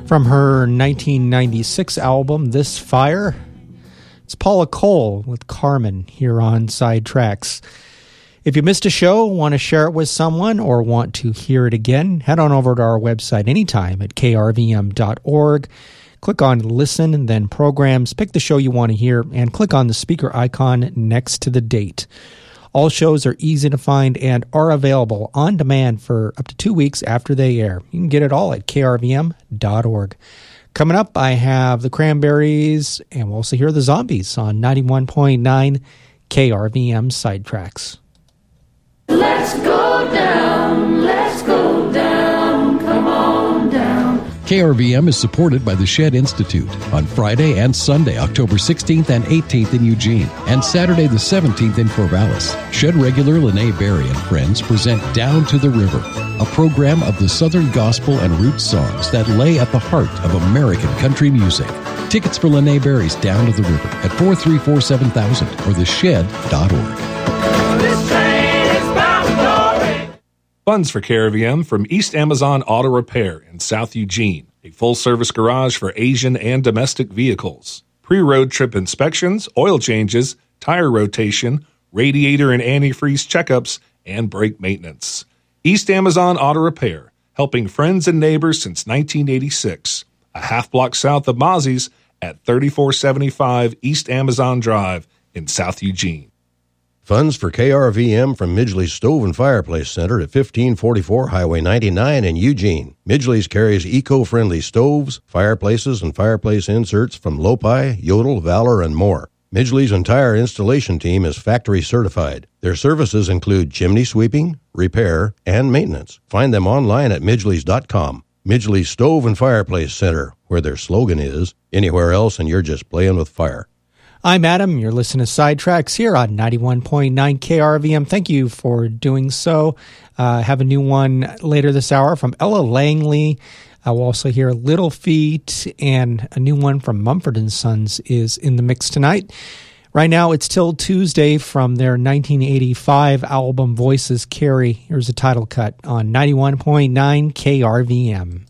From her 1996 album, This Fire, it's Paula Cole with Carmen here on Sidetracks. If you missed a show, want to share it with someone, or want to hear it again, head on over to our website anytime at krvm.org. Click on Listen and then Programs, pick the show you want to hear, and click on the speaker icon next to the date. All shows are easy to find and are available on demand for up to 2 weeks after they air. You can get it all at krvm.org. Coming up, I have the Cranberries, and we'll also hear the Zombies on 91.9 KRVM Sidetracks. Let's go down, come on down. KRVM is supported by the Shed Institute on Friday and Sunday, October 16th and 18th in Eugene, and Saturday the 17th in Corvallis. Shed regular Lene Berry and friends present Down to the River, a program of the Southern gospel and roots songs that lay at the heart of American country music. Tickets for Lene Berry's Down to the River at 434-7000 or theshed.org. Funds for KRVM from East Amazon Auto Repair in South Eugene, a full-service garage for Asian and domestic vehicles. Pre-road trip inspections, oil changes, tire rotation, radiator and antifreeze checkups, and brake maintenance. East Amazon Auto Repair, helping friends and neighbors since 1986. A half-block south of Mozzie's at 3475 East Amazon Drive in South Eugene. Funds for KRVM from Midgley's Stove and Fireplace Center at 1544 Highway 99 in Eugene. Midgley's carries eco-friendly stoves, fireplaces, and fireplace inserts from Lopi, Yodel, Valor, and more. Midgley's entire installation team is factory certified. Their services include chimney sweeping, repair, and maintenance. Find them online at midgleys.com. Midgley's Stove and Fireplace Center, where their slogan is, anywhere else and you're just playing with fire. I'm Adam. You're listening to Sidetracks here on 91.9 KRVM. Thank you for doing so. Have a new one later this hour from Ella Langley. We'll also hear Little Feat, and a new one from Mumford & Sons is in the mix tonight. Right now, it's Till Tuesday from their 1985 album Voices Carry. Here's a title cut on 91.9 KRVM.